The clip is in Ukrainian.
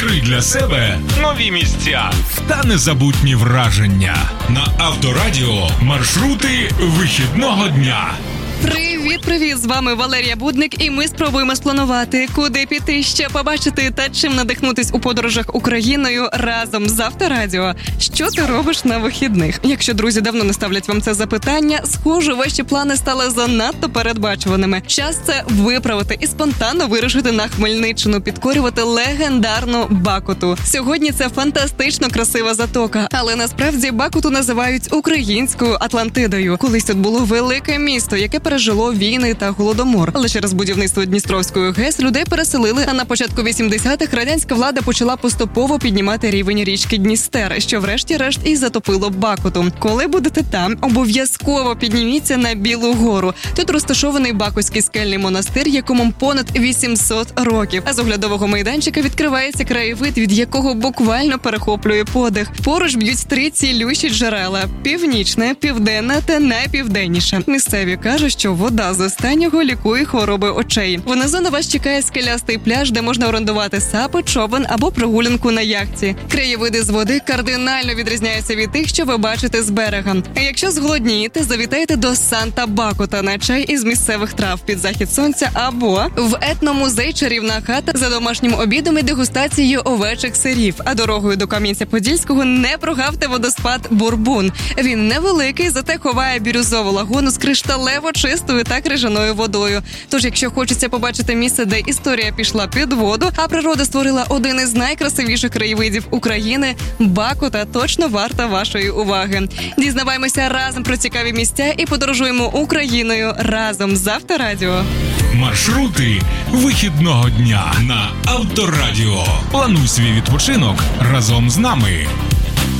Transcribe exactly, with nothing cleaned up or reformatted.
Відкрий для себе нові місця та незабутні враження. На Авторадіо маршрути вихідного дня. Привіт-привіт! З вами Валерія Будник, і ми спробуємо спланувати, куди піти, що побачити та чим надихнутись у подорожах Україною разом з Авторадіо. Що ти робиш на вихідних? Якщо друзі давно не ставлять вам це запитання, схоже, ваші плани стали занадто передбачуваними. Час це виправити і спонтанно вирушити на Хмельниччину, підкорювати легендарну Бакуту. Сьогодні це фантастично красива затока, але насправді Бакуту називають українською Атлантидою. Колись тут було велике місто, яке пережило війни та голодомор. Але через будівництво Дністровської ГЕС людей переселили, а на початку вісімдесятих радянська влада почала поступово піднімати рівень річки Дністер, що врешті-решт і затопило Бакуту. Коли будете там, обов'язково підніміться на Білу гору. Тут розташований Бакутський скельний монастир, якому понад вісімсот років. А з оглядового майданчика відкривається краєвид, від якого буквально перехоплює подих. Поруч б'ють три цілющі джерела – північне, південне та найпівденніше. Місцеві кажуть, що вода з останнього лікує хвороби очей. Внизу на вас чекає скелястий пляж, де можна орендувати сапи, човен або прогулянку на яхті. Краєвиди з води кардинально відрізняються від тих, що ви бачите з берега. А якщо зголоднієте, завітайте до Санта-Бакута на чай із місцевих трав під захід сонця або в етномузей «Чарівна хата» за домашнім обідом і дегустацією овечих сирів. А дорогою до Кам'янця-Подільського не прогавте водоспад Бурбун. Він невеликий, зате ховає бірюзову лагуну з кришталево чистою та крижаною водою. Тож, якщо хочеться побачити місце, де історія пішла під воду, а природа створила один із найкрасивіших краєвидів України, Бакута точно варта вашої уваги. Дізнаваємося разом про цікаві місця і подорожуємо Україною разом з Авторадіо. Маршрути вихідного дня на Авторадіо. Плануй свій відпочинок разом з нами.